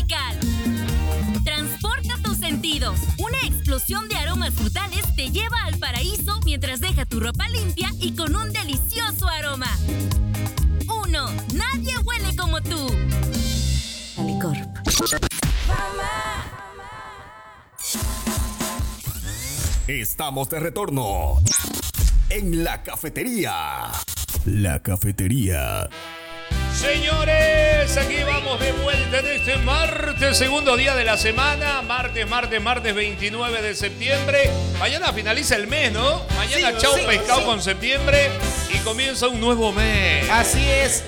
tropical. Transporta tus sentidos. Una explosión de aromas frutales te lleva al paraíso mientras deja tu ropa limpia y con un delicioso aroma. 1. Nadie huele como tú. Alicorp. Estamos de retorno en la cafetería. La cafetería. Señores, aquí vamos de vuelta en este martes, segundo día de la semana. Martes 29 de septiembre. Mañana finaliza el mes, ¿no? Mañana chau pescado con septiembre y comienza un nuevo mes. Así es.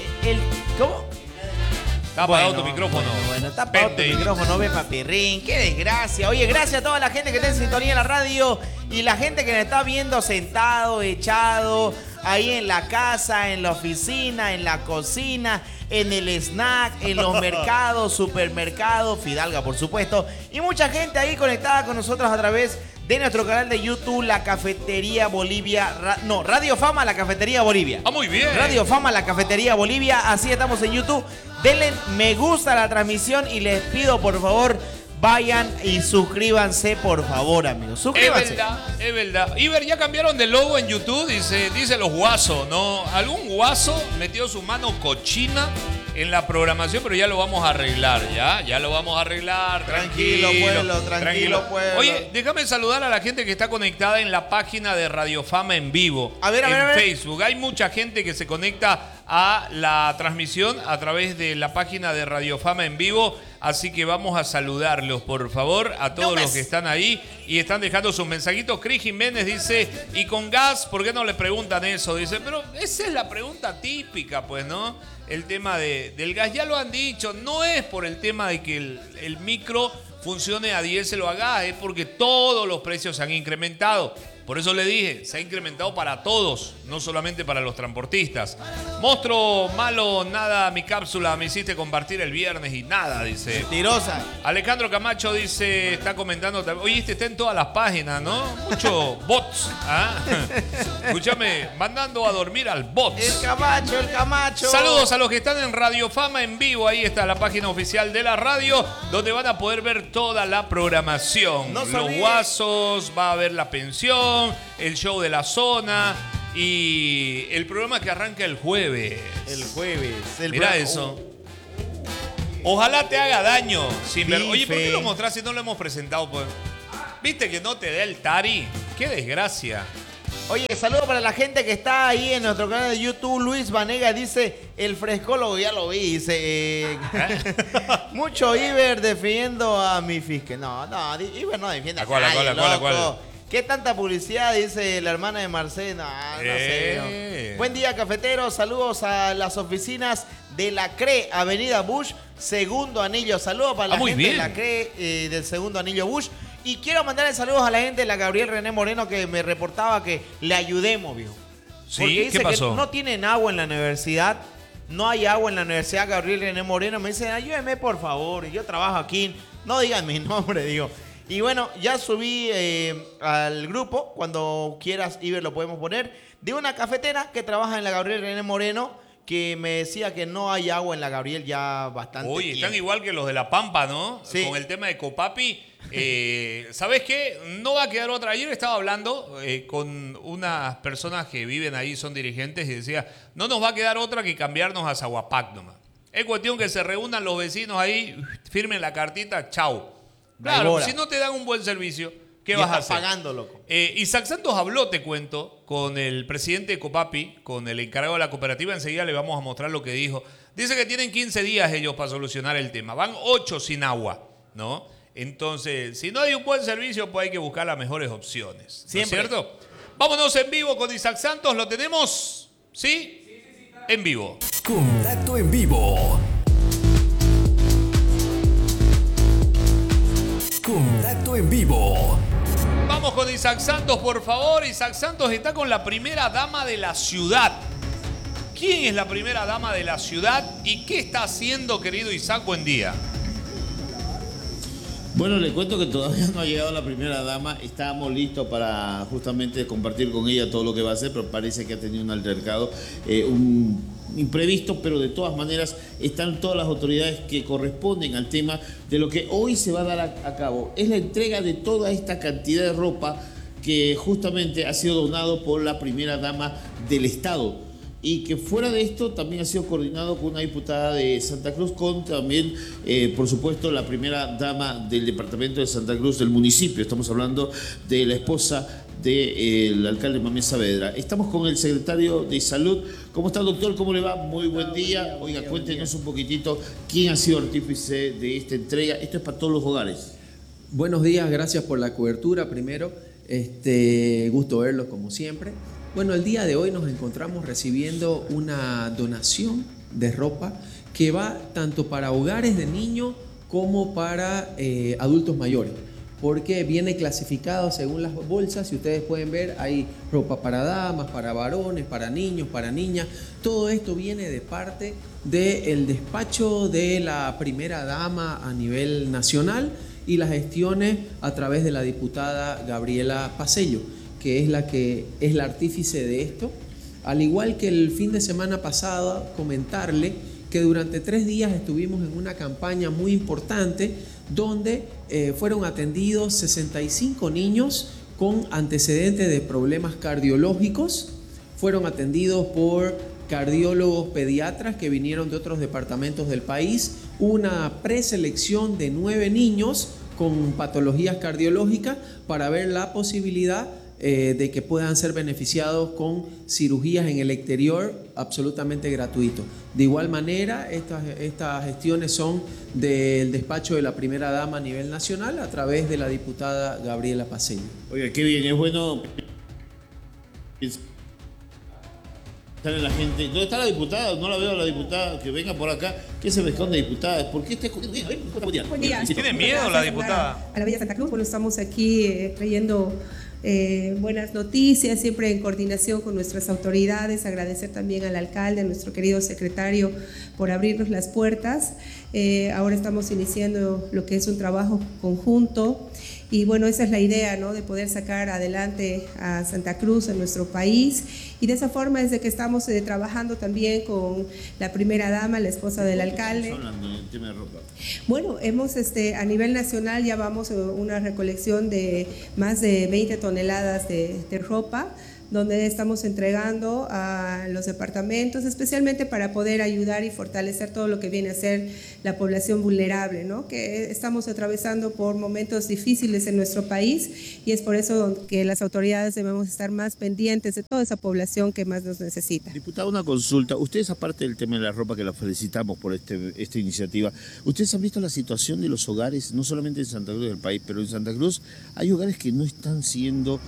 ¿Cómo? Está apagado tu micrófono. Bueno, está apagado tu micrófono, ve papirrín. Qué desgracia. Oye, gracias a toda la gente que está en sintonía en la radio y la gente que nos está viendo sentado, echado, ahí en la casa, en la oficina, en la cocina, en el snack, en los mercados, supermercados, Fidalga, por supuesto. Y mucha gente ahí conectada con nosotros a través de nuestro canal de YouTube, La Cafetería Bolivia. Radio Fama, La Cafetería Bolivia. Ah, muy bien. Radio Fama, La Cafetería Bolivia. Así estamos en YouTube. Denle me gusta a la transmisión y les pido, por favor, vayan y suscríbanse, por favor, amigos. Suscríbanse. Es verdad. Iber, ya cambiaron de logo en YouTube, dice los guasos, ¿no? Algún guaso metió su mano cochina en la programación, pero ya lo vamos a arreglar, ya lo vamos a arreglar. Tranquilo, pueblo. Oye, déjame saludar a la gente que está conectada en la página de Radio Fama en vivo. A ver. Facebook. Hay mucha gente que se conecta a la transmisión a través de la página de Radio Fama en vivo. Así que vamos a saludarlos, por favor, a todos los que están ahí y están dejando sus mensajitos. Cris Jiménez dice, ¿y con gas? ¿Por qué no le preguntan eso? Dice, pero esa es la pregunta típica, pues, ¿no? El tema del gas, ya lo han dicho, no es por el tema de que el micro funcione a diésel o a gas, es porque todos los precios se han incrementado. Por eso le dije, se ha incrementado para todos, no solamente para los transportistas. Monstruo malo, nada, mi cápsula me hiciste compartir el viernes y nada, dice. Mentirosa. Alejandro Camacho dice, está comentando, oye, está en todas las páginas, ¿no? Muchos bots, ¿ah? Escúchame, mandando a dormir al bot. El Camacho. Saludos a los que están en Radio Fama en vivo, ahí está la página oficial de la radio, donde van a poder ver toda la programación. Los guasos, va a haber la pensión, el show de la zona y el programa que arranca el jueves. Mira eso. Ojalá te haga daño. Oye, ¿por qué lo mostrás si no lo hemos presentado? Pues? ¿Viste que no te da el tari? ¡Qué desgracia! Oye, saludo para la gente que está ahí en nuestro canal de YouTube. Luis Vanega dice, el frescólogo, ya lo vi, dice, mucho Iber defendiendo a mi fisque. No, Iber no defiende a nadie, ¿Cuál? ¿Qué tanta publicidad? Dice la hermana de Marcelo. No sé. No. Buen día, cafeteros. Saludos a las oficinas de la CRE, Avenida Bush, segundo anillo. Saludos para la gente de la CRE del segundo anillo Bush. Y quiero mandarle saludos a la gente de la Gabriel René Moreno que me reportaba que le ayudemos, viejo. Sí, porque dice ¿qué pasó? que no tienen agua en la universidad. No hay agua en la universidad Gabriel René Moreno. Me dicen, ayúdeme por favor. Yo trabajo aquí. No digan mi nombre, digo. Y bueno, ya subí al grupo, cuando quieras, Iber, lo podemos poner, de una cafetera que trabaja en la Gabriel René Moreno, que me decía que no hay agua en la Gabriel ya bastante tiempo. Están igual que los de La Pampa, ¿no? Sí. Con el tema de Copapi. ¿Sabes qué? No va a quedar otra. Ayer estaba hablando con unas personas que viven ahí, son dirigentes, y decía, no nos va a quedar otra que cambiarnos a Zaguapac nomás. Es cuestión que se reúnan los vecinos ahí, firmen la cartita, chau. Claro, si no te dan un buen servicio, ¿qué vas a hacer? Pagando, loco. Isaac Santos habló, te cuento, con el presidente de Copapi, con el encargado de la cooperativa. Enseguida le vamos a mostrar lo que dijo. Dice que tienen 15 días ellos para solucionar el tema. Van 8 sin agua, ¿no? Entonces, si no hay un buen servicio, pues hay que buscar las mejores opciones. ¿No es cierto? Vámonos en vivo con Isaac Santos. ¿Lo tenemos? ¿Sí? Sí, en vivo. Contacto en vivo. Contacto en vivo. Vamos con Isaac Santos, por favor. Isaac Santos está con la primera dama de la ciudad. ¿Quién es la primera dama de la ciudad y qué está haciendo, querido Isaac? Buen día. Bueno, le cuento que todavía no ha llegado la primera dama. Estábamos listos para justamente compartir con ella todo lo que va a hacer, pero parece que ha tenido un altercado, un imprevisto, pero de todas maneras están todas las autoridades que corresponden al tema de lo que hoy se va a dar a cabo. Es la entrega de toda esta cantidad de ropa que justamente ha sido donado por la primera dama del Estado. Y que fuera de esto también ha sido coordinado con una diputada de Santa Cruz, con también, por supuesto, la primera dama del departamento de Santa Cruz, del municipio. Estamos hablando de la esposa del alcalde Mamé Saavedra. Estamos con el secretario de Salud. ¿Cómo está, doctor? ¿Cómo le va? Muy buen día. Oiga, cuéntenos un poquitito quién ha sido artífice de esta entrega. Esto es para todos los hogares. Buenos días, gracias por la cobertura primero. Gusto verlos como siempre. Bueno, el día de hoy nos encontramos recibiendo una donación de ropa que va tanto para hogares de niños como para adultos mayores, porque viene clasificado según las bolsas. Si ustedes pueden ver, hay ropa para damas, para varones, para niños, para niñas. Todo esto viene de parte del despacho de la primera dama a nivel nacional y las gestiones a través de la diputada Gabriela Pacello, que es la artífice de esto. Al igual que el fin de semana pasado, comentarle que durante 3 días estuvimos en una campaña muy importante donde fueron atendidos 65 niños con antecedentes de problemas cardiológicos. Fueron atendidos por cardiólogos pediatras que vinieron de otros departamentos del país. Una preselección de 9 niños con patologías cardiológicas para ver la posibilidad de que puedan ser beneficiados con cirugías en el exterior absolutamente gratuito. De igual manera, estas gestiones son del despacho de la primera dama a nivel nacional a través de la diputada Gabriela Pacello. Oiga, qué bien, es bueno estar la gente. ¿Dónde está la diputada? No la veo a la diputada, que venga por acá. ¿Qué se me esconde, diputada? ¿Por qué está escondiendo? Buen día. ¿Tiene miedo la diputada? A la Villa Santa Cruz, bueno, estamos aquí trayendo buenas noticias, siempre en coordinación con nuestras autoridades. Agradecer también al alcalde, a nuestro querido secretario, por abrirnos las puertas. Ahora estamos iniciando lo que es un trabajo conjunto y bueno, esa es la idea, ¿no? De poder sacar adelante a Santa Cruz, a nuestro país, y de esa forma es de que estamos trabajando también con la primera dama, la esposa del alcalde. Hablando del tema de ropa. Bueno, hemos a nivel nacional ya vamos a una recolección de más de 20 toneladas de ropa, donde estamos entregando a los departamentos, especialmente para poder ayudar y fortalecer todo lo que viene a ser la población vulnerable, ¿no? Que estamos atravesando por momentos difíciles en nuestro país y es por eso que las autoridades debemos estar más pendientes de toda esa población que más nos necesita. Diputada, una consulta. Ustedes, aparte del tema de la ropa, que la felicitamos por esta iniciativa, ¿ustedes han visto la situación de los hogares, no solamente en Santa Cruz del país, pero en Santa Cruz hay hogares que no están siendo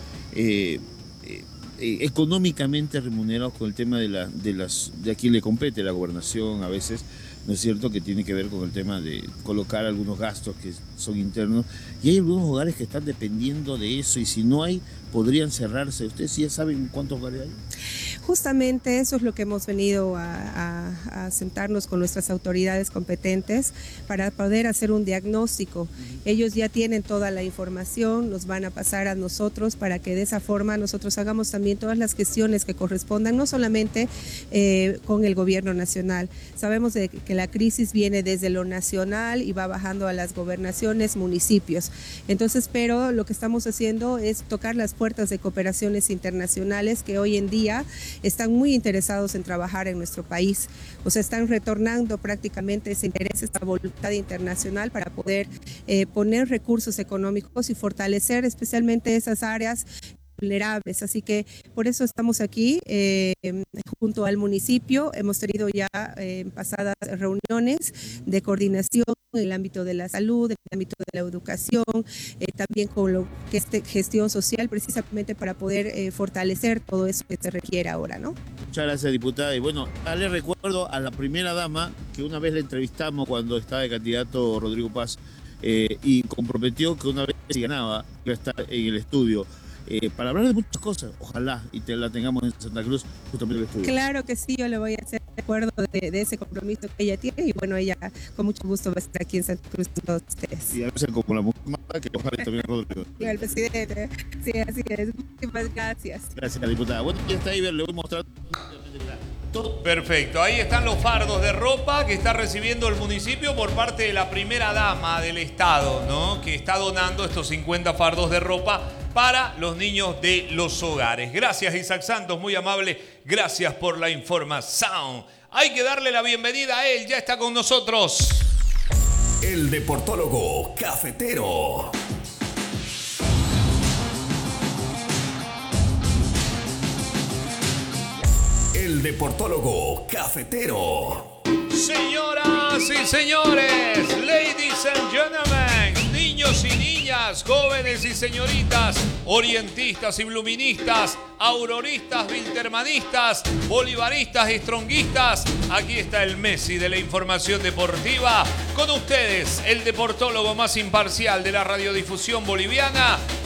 económicamente remunerados con el tema de a quien le compete la gobernación a veces, ¿no es cierto?, que tiene que ver con el tema de colocar algunos gastos que son internos, y hay algunos hogares que están dependiendo de eso, y si no hay, podrían cerrarse. ¿Ustedes ya saben cuántos hogares hay? Justamente eso es lo que hemos venido a sentarnos con nuestras autoridades competentes para poder hacer un diagnóstico. Ellos ya tienen toda la información, nos van a pasar a nosotros para que de esa forma nosotros hagamos también todas las gestiones que correspondan, no solamente con el gobierno nacional. Sabemos que la crisis viene desde lo nacional y va bajando a las gobernaciones, municipios. Entonces, pero lo que estamos haciendo es tocar las puertas de cooperaciones internacionales que hoy en día están muy interesados en trabajar en nuestro país. O sea, están retornando prácticamente ese interés, esa voluntad internacional para poder poner recursos económicos y fortalecer especialmente esas áreas vulnerables. Así que por eso estamos aquí junto al municipio. Hemos tenido ya pasadas reuniones de coordinación en el ámbito de la salud, en el ámbito de la educación, también con lo que es gestión social, precisamente para poder fortalecer todo eso que se requiere ahora, ¿no? Muchas gracias, diputada. Y bueno, le recuerdo a la primera dama que una vez la entrevistamos cuando estaba de candidato Rodrigo Paz y comprometió que una vez si ganaba iba a estar en el estudio. Para hablar de muchas cosas, ojalá y la tengamos en Santa Cruz justamente en el estudio. Claro que sí, yo le voy a hacer recuerdo de ese compromiso que ella tiene y bueno, ella con mucho gusto va a estar aquí en Santa Cruz con todos ustedes. Y a veces como la mujer mata, que ojalá también Rodrigo. Y al presidente, sí, así es. Muchísimas gracias. Gracias, diputada. Bueno, ya está ahí, le voy a mostrar. Perfecto, ahí están los fardos de ropa que está recibiendo el municipio por parte de la primera dama del estado, ¿no? Que está donando estos 50 fardos de ropa para los niños de los hogares. Gracias, Isaac Santos, muy amable. Gracias por la información. Hay que darle la bienvenida a él, ya está con nosotros. El deportólogo cafetero. El deportólogo cafetero. Señoras y señores, ladies and gentlemen, niños y niñas, jóvenes y señoritas, orientistas y bluministas, auroristas, wiltermanistas, bolivaristas y stronguistas, aquí está el Messi de la información deportiva. Con ustedes, el deportólogo más imparcial de la radiodifusión boliviana,